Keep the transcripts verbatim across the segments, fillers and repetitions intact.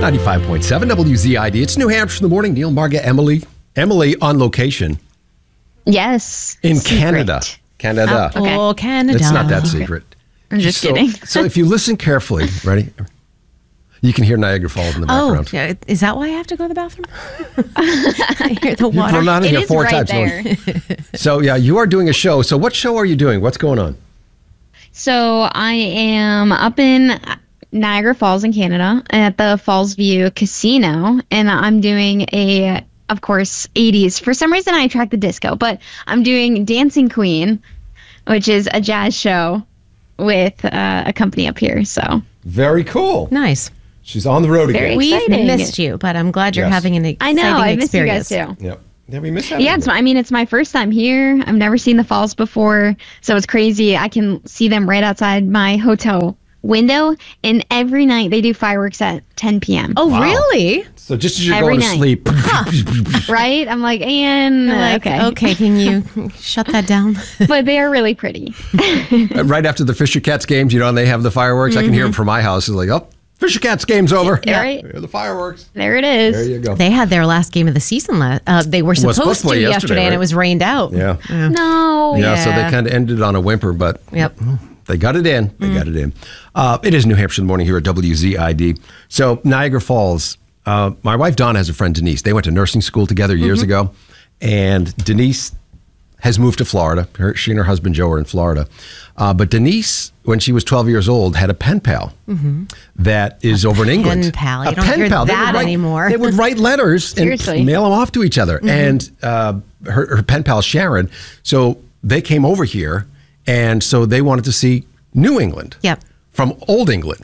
ninety-five point seven W Z I D. It's New Hampshire in the morning. Neil, Marga, Emily. Emily on location. Yes. In secret. Canada. Canada. Oh, okay. Oh, Canada. It's not that secret. I'm just so, kidding. So if you listen carefully, ready? You can hear Niagara Falls in the Oh, background. yeah. Is that why I have to go to the bathroom? I hear the water. You've run out of It here is four right times. there. So yeah, you are doing a show. So what show are you doing? What's going on? So I am up in Niagara Falls in Canada at the Falls View Casino, and I'm doing a, of course, eighties. For some reason, I attract the disco, but I'm doing Dancing Queen, which is a jazz show with uh, a company up here. So Very cool. Nice. She's on the road Very again. We've exciting. missed you, but I'm glad you're Yes. having an exciting I know I miss you guys experience. too. Yep. Yeah, we miss having Yeah, you. it's, I mean, it's my first time here. I've never seen the falls before, so it's crazy. I can see them right outside my hotel window, and every night they do fireworks at ten p.m. Oh, Wow. really? So just as you're Every going to night. sleep. Right? I'm like, and Like, okay. okay, can you shut that down? But they are really pretty. Right after the Fisher Cats games, you know, and they have the fireworks. I can hear them from my house. It's like, oh, Fisher Cats game's over. Yeah. Right? Here are the fireworks. There it is. There you go. They had their last game of the season. Last, uh, they were supposed, supposed to play to yesterday, yesterday, right? and it was rained out. Yeah. No. Yeah, so they Yeah. kind of ended on a whimper, but Yep. they got it in. They got it in. Uh, it is New Hampshire in the morning here at W Z I D. So Niagara Falls, uh, my wife Donna has a friend Denise. They went to nursing school together years ago, and Denise has moved to Florida. Her, she and her husband Joe are in Florida. Uh, but Denise, when she was twelve years old, had a pen pal that is over in England. pen pal. You A don't pen hear pal. They would that write- anymore. They would write letters and Seriously. mail them off to each other. And uh, her, her pen pal Sharon. So they came over here, and so they wanted to see New England. Yep. From Old England.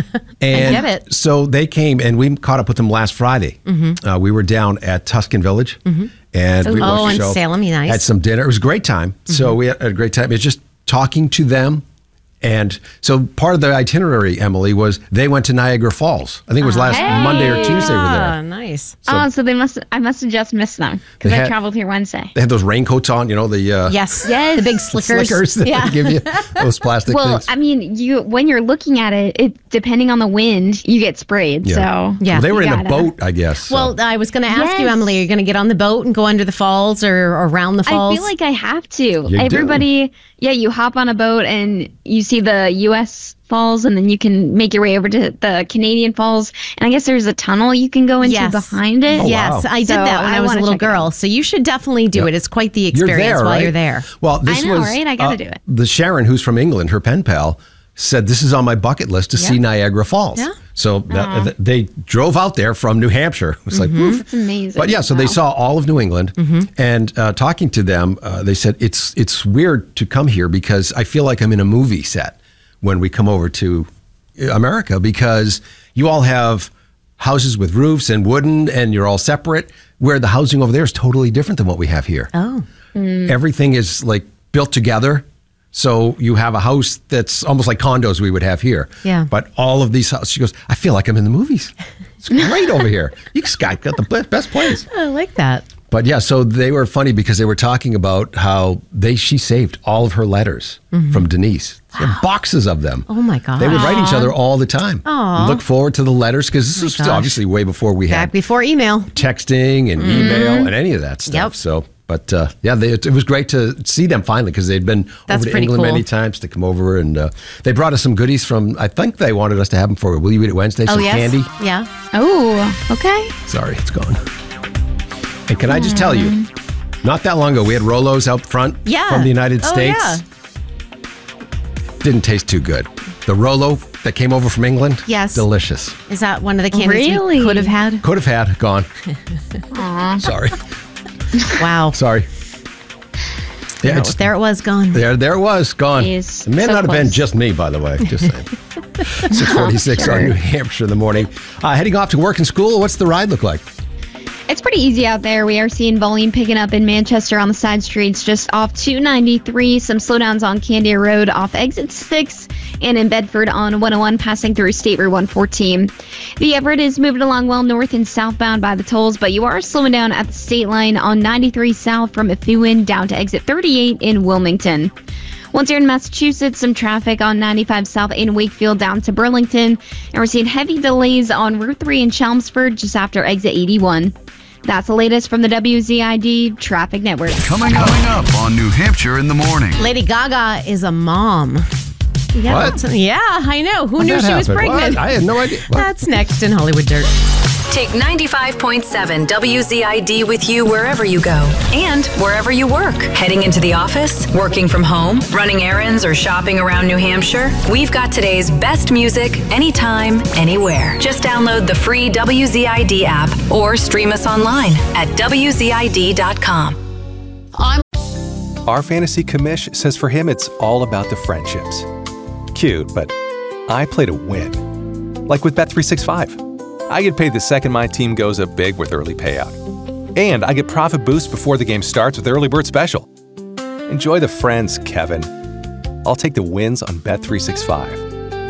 And get it. so they came, and we caught up with them last Friday. Uh, we were down at Tuscan Village, and we Oh, watched the in show. Salem, nice. Had some dinner. It was a great time. So we had a great time. It's just talking to them. And so part of the itinerary, Emily, was they went to Niagara Falls. I think it was last Hey. Monday or Tuesday we were Ah, there. nice. oh, so they must. I must have just missed them because They I had- traveled here Wednesday. They had those raincoats on, you know, the uh, Yes. Yes. The big slickers. slickers that Yeah. they give you, those plastic Well, things. I mean, you when you're looking at it, it depending on the wind, you get sprayed. Yeah. So Yeah. Well, they were you in a gotta- boat, I guess. so. Well, I was going to ask you, Yes. Emily, are you going to get on the boat and go under the falls or around the falls? I feel like I have to. do. Everybody, yeah, you hop on a boat and you see the U S falls, and then you can make your way over to the Canadian falls. And I guess there's a tunnel you can go into Yes. behind it. Oh, yes, wow. I did So that when I, I was a wanna little check it out. girl. So you should definitely do Yeah. it. It's quite the You're experience there, while right? you're there. Well, this I know, was right? I gotta uh, do it. The Sharon, who's from England, her pen pal, said this is on my bucket list to see Niagara Falls. Yeah. So that, th- they drove out there from New Hampshire. It was like, woof. That's amazing. But yeah, so they Wow. saw all of New England, and uh, talking to them, uh, they said it's it's weird to come here because I feel like I'm in a movie set when we come over to America because you all have houses with roofs and wooden, and you're all separate. Where the housing over there is totally different than what we have here. Oh. Everything is like built together. So you have a house that's almost like condos we would have here. Yeah. But all of these houses, she goes, I feel like I'm in the movies. It's great over here. You guys got the best, best place. I like that. But yeah, so they were funny because they were talking about how they she saved all of her letters from Denise. She had boxes of them. Oh, my gosh. They would write each other all the time. Aw. Look forward to the letters because this was gosh. obviously way before we Back had before email. texting and email and any of that stuff. Yep. So, but uh, yeah, they, it was great to see them finally because they'd been That's over to pretty England cool. many times to come over, and uh, they brought us some goodies from. I think they wanted us to have them for Will You Eat It Wednesday? Oh, Some yes. candy. Yeah. Oh, okay. Sorry, it's gone. And can I just tell you, not that long ago, we had Rolos out front Yeah. from the United Oh, States. yeah. Didn't taste too good. The Rolo that came over from England, Yes. delicious. Is that one of the candies Really? we could have had? Could have had, gone. Sorry, Wow. sorry. Yeah, There, it's, there it was gone. There, there it was, gone. Jeez, It may so not have been close. just me, by the way. Just saying. six forty-six on New Hampshire in the morning. Uh, heading off to work and school. What's the ride look like? It's pretty easy out there. We are seeing volume picking up in Manchester on the side streets, just off two ninety-three. Some slowdowns on Candia Road off exit six, and in Bedford on one oh one, passing through State Route one fourteen. The Everett is moving along well north and southbound by the tolls, but you are slowing down at the state line on ninety-three south from Methuen down to exit thirty-eight in Wilmington. Once you're in Massachusetts, some traffic on ninety-five South in Wakefield down to Burlington. And we're seeing heavy delays on Route three in Chelmsford just after exit eighty-one. That's the latest from the W Z I D Traffic Network. Coming, coming up on New Hampshire in the Morning. Lady Gaga is a mom. Yeah, What? Yeah, I know. Who How'd knew that she was happen? pregnant? What? I had no idea. What? That's next in Hollywood Dirt. Take ninety-five point seven W Z I D with you wherever you go and wherever you work. Heading into the office, working from home, running errands, or shopping around New Hampshire, we've got today's best music anytime, anywhere. Just download the free W Z I D app or stream us online at W Z I D dot com. Our fantasy commish says for him it's all about the friendships. Cute, but I play to win. Like with Bet three sixty-five. I get paid the second my team goes up big with early payout. And I get profit boost before the game starts with Early Bird Special. Enjoy the friends, Kevin. I'll take the wins on Bet three sixty-five.